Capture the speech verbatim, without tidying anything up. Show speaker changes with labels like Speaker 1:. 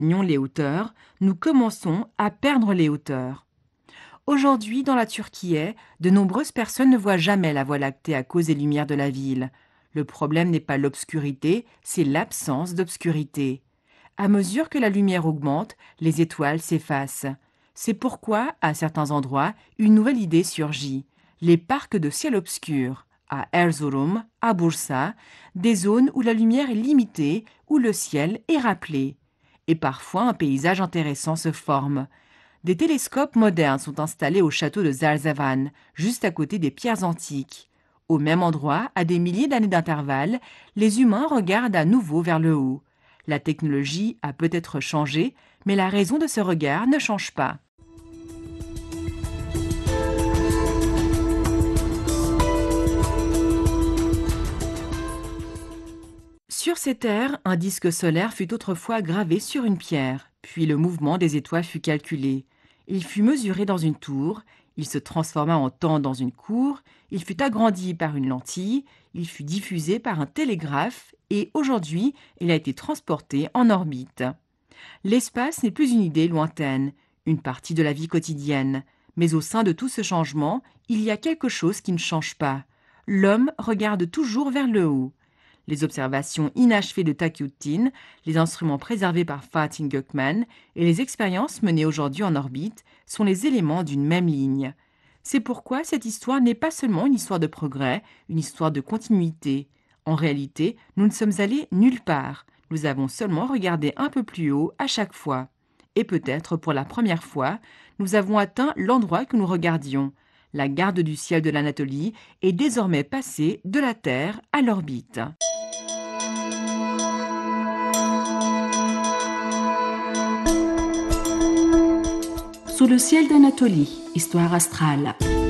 Speaker 1: atteignions les hauteurs, nous commençons à perdre les hauteurs. Aujourd'hui, dans la Turquie, de nombreuses personnes ne voient jamais la Voie lactée à cause des lumières de la ville. Le problème n'est pas l'obscurité, c'est l'absence d'obscurité. À mesure que la lumière augmente, les étoiles s'effacent. C'est pourquoi, à certains endroits, une nouvelle idée surgit. Les parcs de ciel obscur, à Erzurum, à Bursa, des zones où la lumière est limitée, où le ciel est rappelé. Et parfois un paysage intéressant se forme. Des télescopes modernes sont installés au château de Zarzavane, juste à côté des pierres antiques. Au même endroit, à des milliers d'années d'intervalle, les humains regardent à nouveau vers le haut. La technologie a peut-être changé, mais la raison de ce regard ne change pas. Sur ces terres, un disque solaire fut autrefois gravé sur une pierre, puis le mouvement des étoiles fut calculé. Il fut mesuré dans une tour, il se transforma en temps dans une cour, il fut agrandi par une lentille, il fut diffusé par un télégraphe et aujourd'hui, il a été transporté en orbite. L'espace n'est plus une idée lointaine, une partie de la vie quotidienne, mais au sein de tout ce changement, il y a quelque chose qui ne change pas. L'homme regarde toujours vers le haut. Les observations inachevées de Taqiyuddin, les instruments préservés par Fatih Gökmen et les expériences menées aujourd'hui en orbite sont les éléments d'une même ligne. C'est pourquoi cette histoire n'est pas seulement une histoire de progrès, une histoire de continuité. En réalité, nous ne sommes allés nulle part. Nous avons seulement regardé un peu plus haut à chaque fois. Et peut-être pour la première fois, nous avons atteint l'endroit que nous regardions. La garde du ciel de l'Anatolie est désormais passée de la Terre à l'orbite.
Speaker 2: Sous le ciel d'Anatolie, histoire astrale.